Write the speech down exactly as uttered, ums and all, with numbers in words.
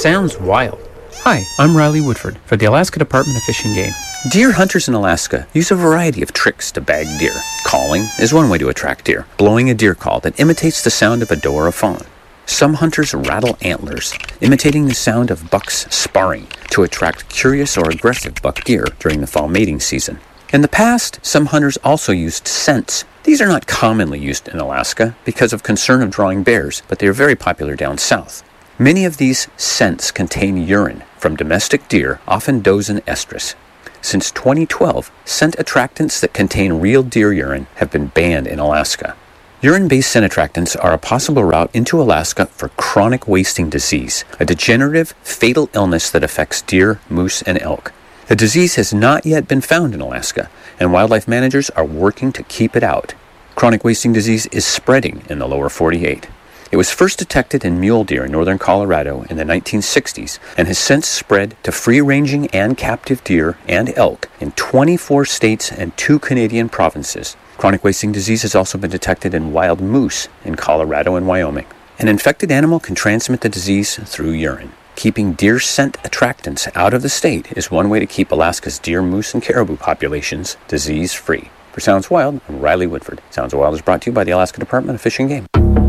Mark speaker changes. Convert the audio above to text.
Speaker 1: Sounds wild. Hi, I'm Riley Woodford for the Alaska Department of Fish and Game.
Speaker 2: Deer hunters in Alaska use a variety of tricks to bag deer. Calling is one way to attract deer, blowing a deer call that imitates the sound of a doe or a fawn. Some hunters rattle antlers, imitating the sound of bucks sparring to attract curious or aggressive buck deer during the fall mating season. In the past, some hunters also used scents. These are not commonly used in Alaska because of concern of drawing bears, but they are very popular down south. Many of these scents contain urine from domestic deer, often does and estrus. Since twenty twelve, scent attractants that contain real deer urine have been banned in Alaska. Urine-based scent attractants are a possible route into Alaska for chronic wasting disease, a degenerative, fatal illness that affects deer, moose, and elk. The disease has not yet been found in Alaska, and wildlife managers are working to keep it out. Chronic wasting disease is spreading in the lower forty-eight. It was first detected in mule deer in northern Colorado in the nineteen sixties and has since spread to free-ranging and captive deer and elk in twenty-four states and two Canadian provinces. Chronic wasting disease has also been detected in wild moose in Colorado and Wyoming. An infected animal can transmit the disease through urine. Keeping deer scent attractants out of the state is one way to keep Alaska's deer, moose, and caribou populations disease-free. For Sounds Wild, I'm Riley Woodford. Sounds Wild is brought to you by the Alaska Department of Fish and Game.